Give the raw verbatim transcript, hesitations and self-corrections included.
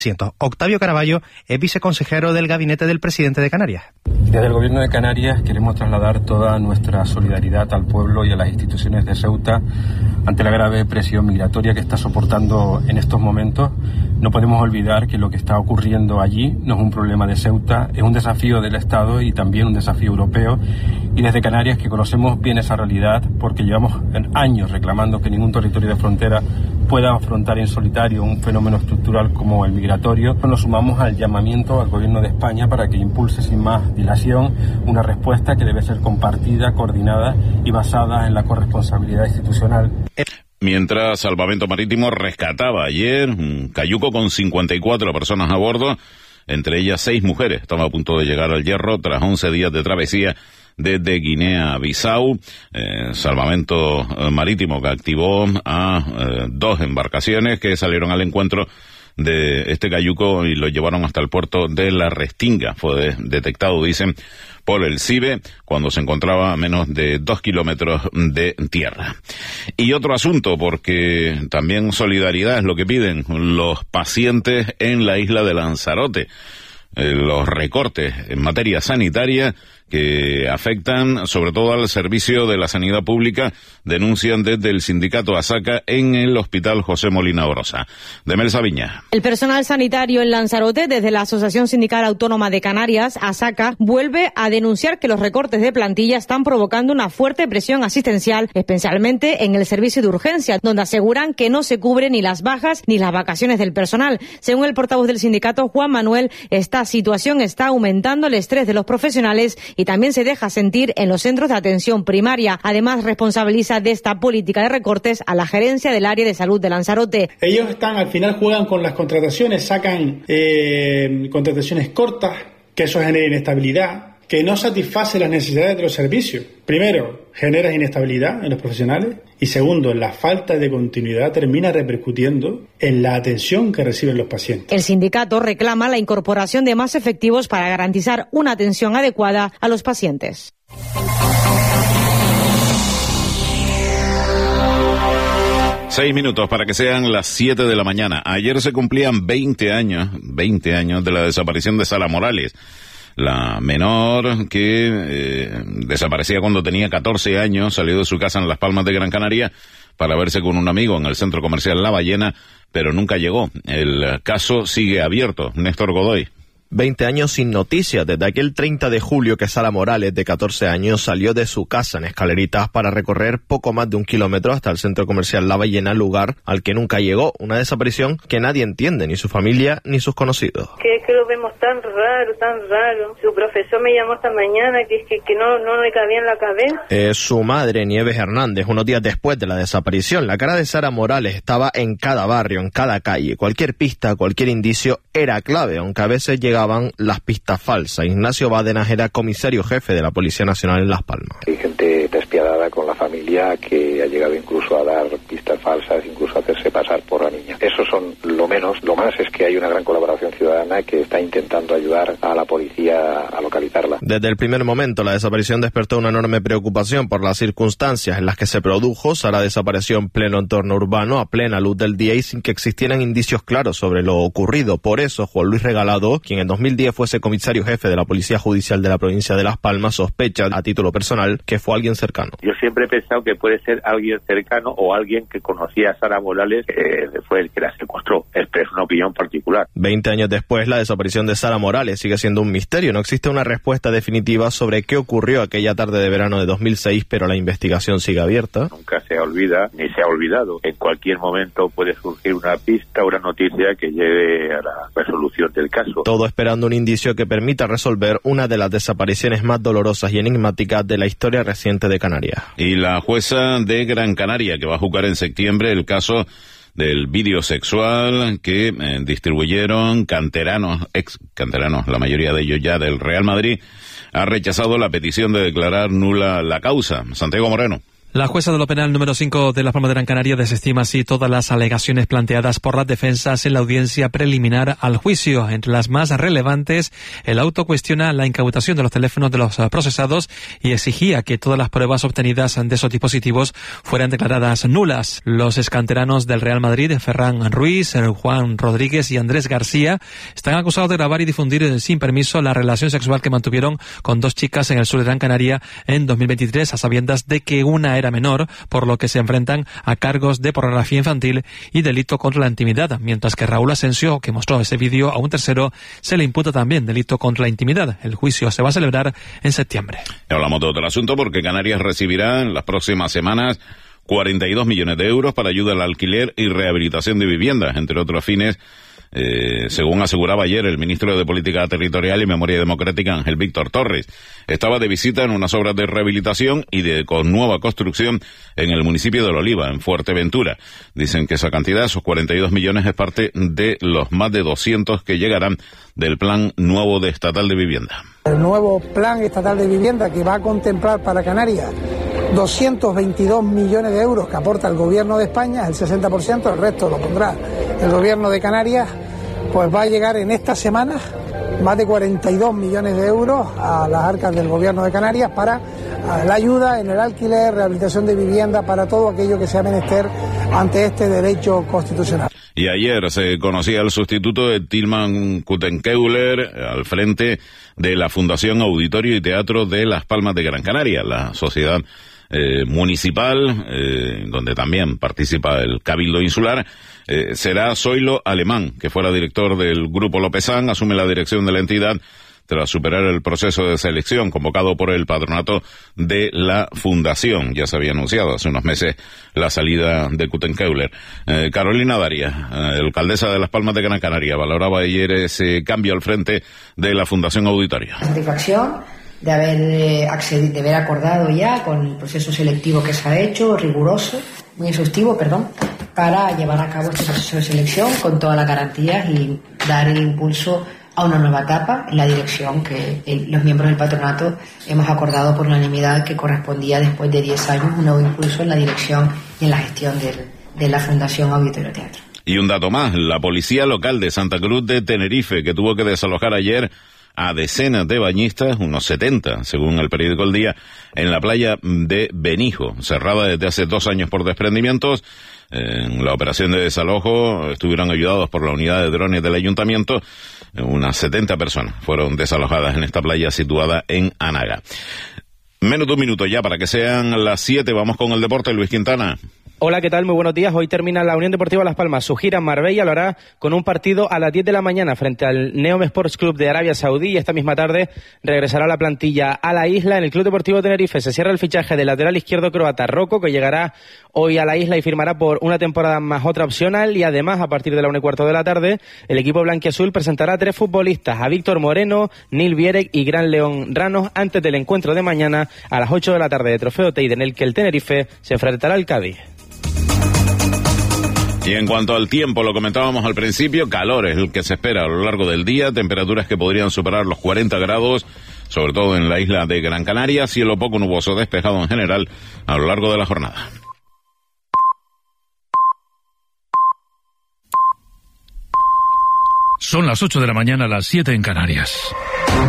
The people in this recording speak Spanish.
Octavio Caraballo es viceconsejero del gabinete del presidente de Canarias. Desde el Gobierno de Canarias queremos trasladar toda nuestra solidaridad al pueblo y a las instituciones de Ceuta ante la grave presión migratoria que está soportando en estos momentos. No podemos olvidar que lo que está ocurriendo allí no es un problema de Ceuta, es un desafío del Estado y también un desafío europeo. Y desde Canarias, que conocemos bien esa realidad, porque llevamos años reclamando que ningún territorio de frontera pueda afrontar en solitario un fenómeno estructural como el migratorio, nos sumamos al llamamiento al Gobierno de España para que impulse sin más dilación una respuesta que debe ser compartida, coordinada y basada en la corresponsabilidad institucional. Mientras Salvamento Marítimo rescataba ayer un cayuco con cincuenta y cuatro personas a bordo, entre ellas seis mujeres. Estaba a punto de llegar al Hierro tras once días de travesía desde Guinea-Bissau. Eh, Salvamento Marítimo que activó a eh, dos embarcaciones que salieron al encuentro de este cayuco y lo llevaron hasta el puerto de La Restinga. Fue de, detectado, dicen, por el CIBE cuando se encontraba a menos de dos kilómetros de tierra. Y otro asunto, porque también solidaridad es lo que piden los pacientes en la isla de Lanzarote. Eh, los recortes en materia sanitaria que afectan sobre todo al servicio de la sanidad pública, denuncian desde el sindicato ASACA en el Hospital José Molina Orosa. Demel Sabiña. El personal sanitario en Lanzarote, desde la Asociación Sindical Autónoma de Canarias, ASACA, vuelve a denunciar que los recortes de plantilla están provocando una fuerte presión asistencial, especialmente en el servicio de urgencia, donde aseguran que no se cubren ni las bajas ni las vacaciones del personal. Según el portavoz del sindicato, Juan Manuel, esta situación está aumentando el estrés de los profesionales y también se deja sentir en los centros de atención primaria. Además, responsabiliza de esta política de recortes a la gerencia del área de salud de Lanzarote. Ellos están, al final juegan con las contrataciones, sacan eh, contrataciones cortas, que eso genera inestabilidad, que no satisface las necesidades de los servicios. Primero, genera inestabilidad en los profesionales y segundo, la falta de continuidad termina repercutiendo en la atención que reciben los pacientes. El sindicato reclama la incorporación de más efectivos para garantizar una atención adecuada a los pacientes. Seis minutos para que sean las siete de la mañana. Ayer se cumplían veinte años, veinte años de la desaparición de Sara Morales, la menor que eh, desaparecía cuando tenía catorce años, salió de su casa en Las Palmas de Gran Canaria para verse con un amigo en el centro comercial La Ballena, pero nunca llegó. El caso sigue abierto. Néstor Godoy. Veinte años sin noticias, desde aquel treinta de julio que Sara Morales, de catorce años, salió de su casa en Escaleritas para recorrer poco más de un kilómetro hasta el centro comercial La Ballena, lugar al que nunca llegó. Una desaparición que nadie entiende, ni su familia ni sus conocidos. Que, que lo vemos tan raro, tan raro. Su profesor me llamó esta mañana que, que, que no, no le cabía en la cabeza. Es su madre, Nieves Hernández, unos días después de la desaparición. La cara de Sara Morales estaba en cada barrio, en cada calle. Cualquier pista, cualquier indicio era clave, aunque a veces llegaba las pistas falsas. Ignacio Bádenas era comisario jefe de la Policía Nacional en Las Palmas. Hay gente despiadada con la familia que ha llegado incluso a dar pistas falsas, incluso a hacerse pasar por la niña. Eso son lo menos. Lo más es que hay una gran colaboración ciudadana que está intentando ayudar a la policía a localizarla. Desde el primer momento, la desaparición despertó una enorme preocupación por las circunstancias en las que se produjo. Sara desapareció en pleno entorno urbano, a plena luz del día y sin que existieran indicios claros sobre lo ocurrido. Por eso, Juan Luis Regalado, quien en dos mil diez fuese comisario jefe de la Policía Judicial de la provincia de Las Palmas, sospecha a título personal que fue alguien cercano. Yo siempre he pensado que puede ser alguien cercano o alguien que conocía a Sara Morales, que fue el que la secuestró. Esta es una opinión particular. Veinte años después, la desaparición de Sara Morales sigue siendo un misterio. No existe una respuesta definitiva sobre qué ocurrió aquella tarde de verano de dos mil seis, pero la investigación sigue abierta. Nunca se olvida, ni se ha olvidado. En cualquier momento puede surgir una pista, una noticia que lleve a la resolución del caso. Todo esperando un indicio que permita resolver una de las desapariciones más dolorosas y enigmáticas de la historia reciente de Canarias. Y la jueza de Gran Canaria, que va a juzgar en septiembre el caso del vídeo sexual que eh, distribuyeron canteranos, ex canteranos, la mayoría de ellos ya del Real Madrid, ha rechazado la petición de declarar nula la causa. Santiago Moreno. La jueza de lo penal número cinco de Las Palmas de Gran Canaria desestima así todas las alegaciones planteadas por las defensas en la audiencia preliminar al juicio. Entre las más relevantes, el auto cuestiona la incautación de los teléfonos de los procesados y exigía que todas las pruebas obtenidas de esos dispositivos fueran declaradas nulas. Los excanteranos del Real Madrid, Ferran Ruiz, Juan Rodríguez y Andrés García, están acusados de grabar y difundir sin permiso la relación sexual que mantuvieron con dos chicas en el sur de Gran Canaria en dos mil veintitrés, a sabiendas de que una era menor, por lo que se enfrentan a cargos de pornografía infantil y delito contra la intimidad, mientras que Raúl Asensio, que mostró ese vídeo a un tercero, se le imputa también delito contra la intimidad. El juicio se va a celebrar en septiembre. Hablamos de otro asunto porque Canarias recibirá en las próximas semanas cuarenta y dos millones de euros para ayuda al alquiler y rehabilitación de viviendas, entre otros fines. Eh, según aseguraba ayer el ministro de Política Territorial y Memoria Democrática, Ángel Víctor Torres, estaba de visita en unas obras de rehabilitación y de con nueva construcción en el municipio de La Oliva, en Fuerteventura. Dicen que esa cantidad, esos cuarenta y dos millones, es parte de los más de doscientos que llegarán del Plan Nuevo de Estatal de Vivienda. El nuevo Plan Estatal de Vivienda, que va a contemplar para Canarias doscientos veintidós millones de euros que aporta el Gobierno de España, el sesenta por ciento, el resto lo pondrá el Gobierno de Canarias, pues va a llegar en estas semanas más de cuarenta y dos millones de euros a las arcas del Gobierno de Canarias para la ayuda en el alquiler, rehabilitación de vivienda, para todo aquello que sea menester ante este derecho constitucional. Y ayer se conocía el sustituto de Tilman Kuttenkeuler al frente de la Fundación Auditorio y Teatro de Las Palmas de Gran Canaria, la sociedad eh, municipal, eh, donde también participa el Cabildo Insular. Eh, será Zoilo Alemán, que fuera director del Grupo Lopezán, asume la dirección de la entidad tras superar el proceso de selección convocado por el patronato de la Fundación. Ya se había anunciado hace unos meses la salida de Kuttenkeuler. Eh, Carolina Daria, eh, alcaldesa de Las Palmas de Gran Canaria, valoraba ayer ese cambio al frente de la Fundación Auditorio. Satisfacción de haber, eh, accedido, de haber acordado ya con el proceso selectivo que se ha hecho, riguroso, muy exhaustivo, perdón, para llevar a cabo este proceso de selección con todas las garantías y dar el impulso a una nueva etapa en la dirección que el, los miembros del patronato hemos acordado por unanimidad que correspondía después de diez años un nuevo impulso en la dirección y en la gestión del, de la Fundación Auditorio Teatro. Y un dato más, la policía local de Santa Cruz de Tenerife, que tuvo que desalojar ayer a decenas de bañistas, unos setenta, según el periódico El Día, en la playa de Benijo, cerrada desde hace dos años por desprendimientos. En la operación de desalojo estuvieron ayudados por la unidad de drones del ayuntamiento. Unas setenta personas fueron desalojadas en esta playa situada en Anaga. Menos de un minuto ya para que sean las siete. Vamos con el deporte. Luis Quintana. Hola, ¿qué tal? Muy buenos días. Hoy termina la Unión Deportiva Las Palmas su gira en Marbella. Lo hará con un partido a las diez de la mañana frente al Neom Sports Club de Arabia Saudí. Y esta misma tarde regresará la plantilla a la isla. En el Club Deportivo Tenerife se cierra el fichaje del lateral izquierdo croata Rocco, que llegará hoy a la isla y firmará por una temporada más otra opcional. Y además, a partir de la una y cuarto de la tarde, el equipo blanquiazul presentará a tres futbolistas, a Víctor Moreno, Nil Vierek y Gran León Ranos, antes del encuentro de mañana a las ocho de la tarde de Trofeo Teide, en el que el Tenerife se enfrentará al Cádiz. Y en cuanto al tiempo, lo comentábamos al principio, calor es el que se espera a lo largo del día, temperaturas que podrían superar los cuarenta grados, sobre todo en la isla de Gran Canaria, cielo poco nuboso despejado en general a lo largo de la jornada. Son las ocho de la mañana, las siete en Canarias.